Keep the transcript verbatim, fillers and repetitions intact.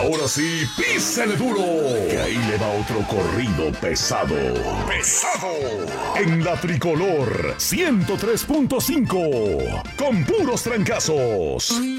Ahora sí, písale duro, que ahí le va otro corrido pesado. ¡Pesado! En la Tricolor ciento tres punto cinco, con puros trancazos.